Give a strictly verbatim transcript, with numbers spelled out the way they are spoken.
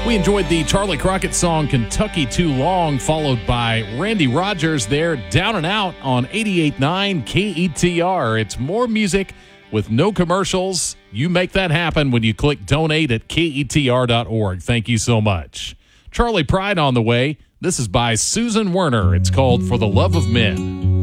We enjoyed the Charlie Crockett song Kentucky Too Long, followed by Randy Rogers there, Down and Out on eighty-eight point nine K E T R. It's more music with no commercials. You make that happen when you click donate at K E T R dot org. Thank you so much. Charlie Pride on the way. This is by Susan Werner. It's called For the Love of Men.